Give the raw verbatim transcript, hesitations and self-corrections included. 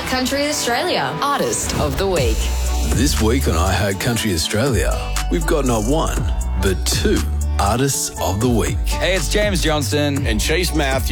Country Australia Artist of the Week. This week on iHeart Country Australia, we've got not one, but two Artists of the Week. Hey, it's James Johnston and Chase Matthews.